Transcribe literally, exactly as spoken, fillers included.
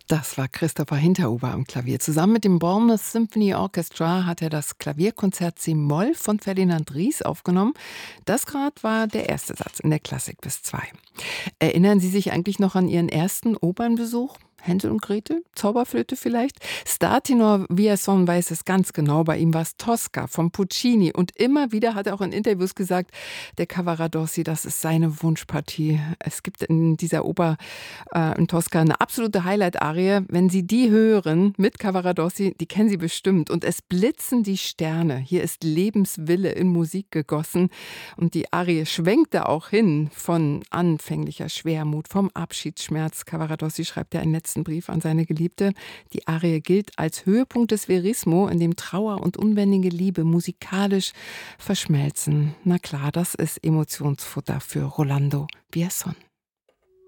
Das war Christopher Hinterhuber am Klavier. Zusammen mit dem Bournemouth Symphony Orchestra hat er das Klavierkonzert C-Moll von Ferdinand Ries aufgenommen. Das gerade war der erste Satz in der Klassik bis zwei. Erinnern Sie sich eigentlich noch an Ihren ersten Opernbesuch? Hänsel und Gretel? Zauberflöte vielleicht? Startenor Villazon weiß es ganz genau. Bei ihm war es Tosca von Puccini. Und immer wieder hat er auch in Interviews gesagt, der Cavaradossi, das ist seine Wunschpartie. Es gibt in dieser Oper äh, in Tosca eine absolute Highlight-Arie. Wenn Sie die hören mit Cavaradossi, die kennen Sie bestimmt. Und es blitzen die Sterne. Hier ist Lebenswille in Musik gegossen. Und die Arie schwenkte auch hin von anfänglicher Schwermut, vom Abschiedsschmerz. Cavaradossi schreibt ja einen letzten Brief an seine Geliebte. Die Arie gilt als Höhepunkt des Verismo, in dem Trauer und unbändige Liebe musikalisch verschmelzen. Na klar, das ist Emotionsfutter für Rolando Villazon.